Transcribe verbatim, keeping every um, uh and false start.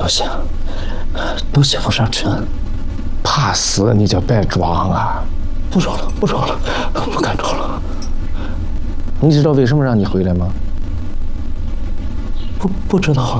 不行，都写不上真。 怕死你就别装啊！ 不装了，不装了，不敢装了。 你知道为什么让你回来吗？ 不不知道啊。